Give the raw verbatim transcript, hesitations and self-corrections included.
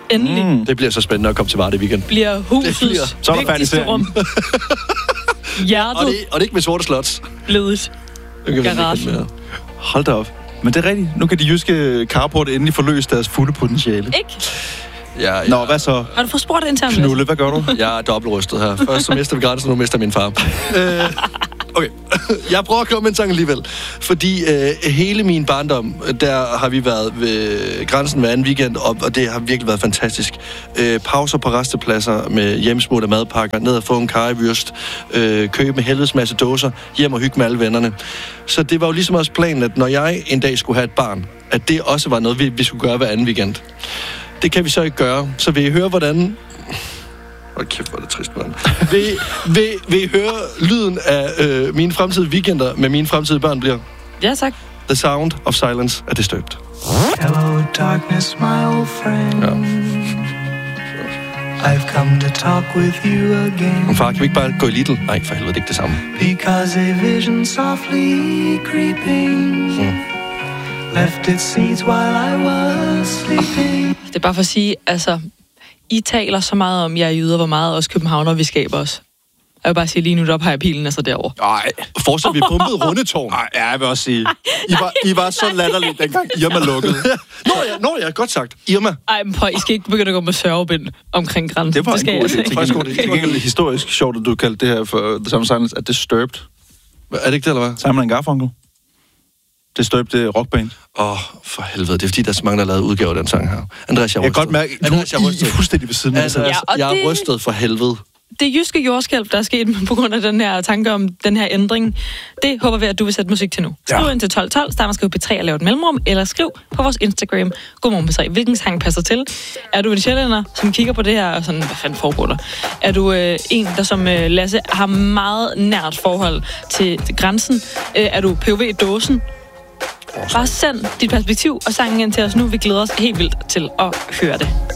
Endelig. Mm. Det bliver så spændende at komme til Varde i weekend. Bliver husets bliver. Så er der vigtigste rum. Hjertet. Og det, og det ikke med sorte slots. Blevet. Garagen. Hold da op. Men det er rigtigt. Nu kan de jyske carport endelig forløse deres fulde potentiale. Ikke? Ja, ja. Nå, hvad så? Har du fået spurgt internt? Knulle, hvad gør du? Jeg er dobbeltrystet her. Først så mister vi grænsen, nu mister min far. øh, okay. Jeg prøver at komme med en sang alligevel. Fordi øh, hele min barndom, der har vi været ved grænsen hver anden weekend, og, og det har virkelig været fantastisk. Øh, pauser på restepladser med hjemmesmurte madpakker, ned og få en karrevyrst, øh, købe med helvedes masse dåser, hjem og hygge med alle vennerne. Så det var jo ligesom også planen, at når jeg en dag skulle have et barn, at det også var noget, vi, vi skulle gøre hver anden weekend. Det kan vi så ikke gøre. Så vil I høre, hvordan... Hold kæft, hvor er det trist, mand. Vil, vil, vil I høre lyden af øh, mine fremtidige weekender med mine fremtidige børn bliver? Ja, tak. The Sound of Silence er Disturbed. Hello darkness, my old friend. Ja. I've come to talk with you again. Men far, kan vi ikke bare gå i Lidl? Nej, for helvede, det er ikke det samme. Because a vision softly creeping Mm. left its seeds while I was sleeping. Det er bare for at sige, altså, I taler så meget om, jer jyder, hvor meget også københavner vi skaber os. Jeg vil bare sige, lige nu op har jeg pilen altså derovre. Nej. Fortsat, vi pumpede Rundetårn. Nej, ja, jeg vil også sige. I var, I var så latterlige, dengang Irma lukkede. Nå ja, nå ja, godt sagt. Irma. Ej, men prøv, I skal ikke begynde at gå med sørgebind omkring grænsen. Det var det skal en god jeg idé. altså Det var ikke. en god idé. Til gengæld er det historisk sjovt, at du kaldte det her for The Sound of Silence, at Disturbed. Er det ikke det, eller hvad? Simon and Garfunkel. Disturbed, det rockband. Åh, oh, for helvede. Det er fordi, der er så mange, der har lavet udgaver af den sang her. Andreas, jeg er Jeg kan rystet. godt mærke, du Andreas, jeg er I er rystet. fuldstændig ved siden af Andreas, Ja, og jeg er det- rystet for helvede. Det jyske jordskælv, der er sket på grund af den her tanke om den her ændring, det håber vi, at du vil sætte musik til nu. Skriv Ja. ind til tolv tolv, start med at skrive P tre og lave et mellemrum, eller skriv på vores Instagram, Godmorgen P tre, hvilken sang passer til. Er du en sjællænder, som kigger på det her og sådan, hvad fanden foregår der? Er du øh, en, der som øh, Lasse har meget nært forhold til, til grænsen? Øh, er du P O V-dåsen? Bare send dit perspektiv og sangen ind til os nu. Vi glæder os helt vildt til at høre det.